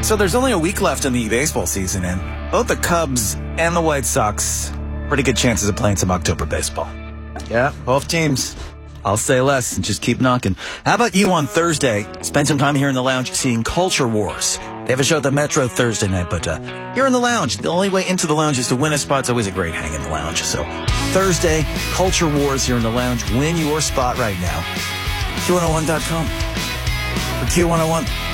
So there's only a week left in the baseball season, and both the Cubs and the White Sox, pretty good chances of playing some October baseball. Yeah, both teams. I'll say less and just keep knocking. How about you on Thursday? Spend some time here in the lounge seeing Culture Wars. They have a show at the Metro Thursday night, but you're in the lounge. The only way into the lounge is to win a spot. It's always a great hang in the lounge. So Thursday, Culture Wars here in the lounge. Win your spot right now. Q101.com. For Q101.